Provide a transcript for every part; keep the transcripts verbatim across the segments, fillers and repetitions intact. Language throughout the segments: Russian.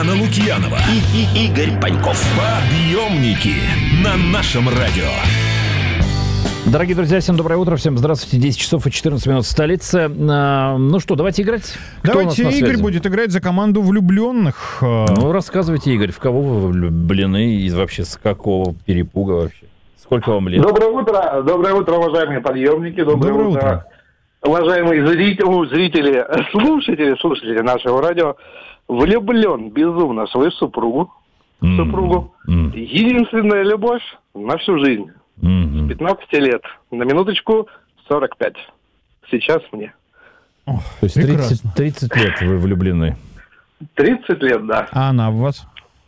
Анна Лукьянова и, и Игорь Паньков. Подъемники на нашем радио. Дорогие друзья, всем доброе утро, всем здравствуйте. десять часов и четырнадцать минут в столице. А, ну что, давайте играть. Кто давайте, Игорь будет играть за команду влюбленных. Ну, рассказывайте, Игорь, в кого вы влюблены и вообще с какого перепуга вообще? Сколько вам лет? Доброе утро, доброе утро, уважаемые подъемники, доброе, доброе утро, утро, уважаемые зрители, зрители, слушатели, слушатели нашего радио. Влюблен безумно в свою супругу, mm-hmm. супругу. Mm-hmm. Единственная любовь на всю жизнь. Mm-hmm. С пятнадцати лет. На минуточку сорок пять. Сейчас мне. Oh, то есть тридцать, тридцать лет вы влюблены? тридцать лет, да. А она в вас?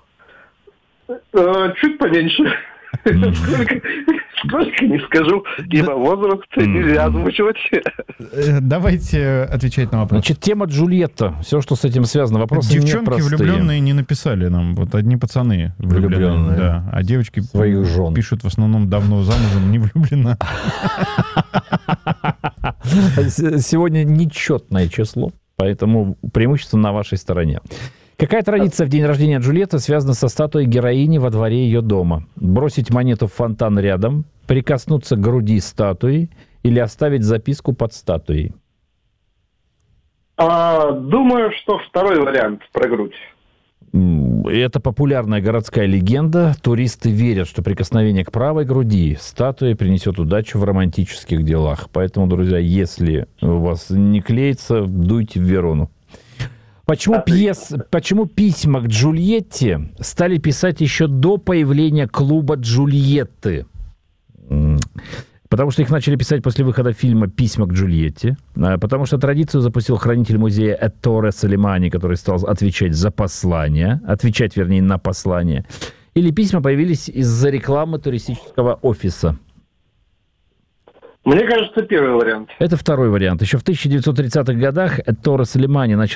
Э, чуть поменьше. Mm-hmm. Сколько, сколько не скажу, ибо возраст mm-hmm. нельзя озвучивать. Давайте отвечать на вопрос. Значит, тема Джульетта, все, что с этим связано. Вопросы девчонки непростые. Влюбленные не написали нам. Вот одни пацаны влюбленные. влюбленные да. А девочки своих жен пишут в основном давно замужем, не влюблена. Сегодня нечетное число, поэтому преимущество на вашей стороне. Какая традиция в день рождения Джульетты связана со статуей героини во дворе ее дома? Бросить монету в фонтан рядом, прикоснуться к груди статуи или оставить записку под статуей? А, думаю, что второй вариант про грудь. Это популярная городская легенда. Туристы верят, что прикосновение к правой груди статуи принесет удачу в романтических делах. Поэтому, друзья, если у вас не клеится, дуйте в Верону. Почему, пьес, почему письма к Джульетте стали писать еще до появления клуба Джульетты? Потому что их начали писать после выхода фильма «Письма к Джульетте». Потому что традицию запустил хранитель музея Этторе Салимани, который стал отвечать за послания. Отвечать, вернее, на послания. Или письма появились из-за рекламы туристического офиса. Мне кажется, первый вариант. Это второй вариант. Еще в тысяча девятьсот тридцатых годах Этторе Салимани начал